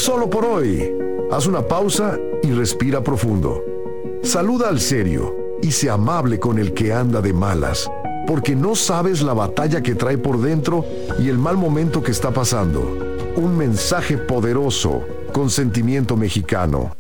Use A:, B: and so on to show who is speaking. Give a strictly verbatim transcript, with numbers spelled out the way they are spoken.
A: solo por hoy. Haz una pausa y respira profundo. Saluda al serio y sé amable con el que anda de malas, porque no sabes la batalla que trae por dentro y el mal momento que está pasando. Un mensaje poderoso con sentimiento mexicano.